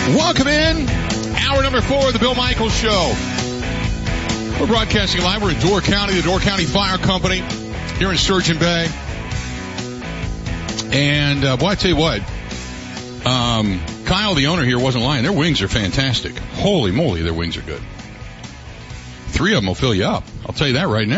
Welcome in. Hour number 4 of the Bill Michaels Show. We're broadcasting live. We're in Door County, the Door County Fire Company here in Sturgeon Bay. And, boy, I tell you what, Kyle, the owner here, wasn't lying. Their wings are fantastic. Holy moly, their wings are good. 3 of them will fill you up. I'll tell you that right now.